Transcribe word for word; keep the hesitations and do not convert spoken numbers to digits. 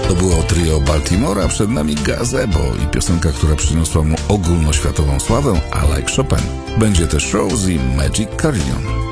To było trio Baltimore, a przed nami Gazebo i piosenka, która przyniosła mu ogólnoświatową sławę, I Like Chopin. Będzie też Rose i Magic Carillon.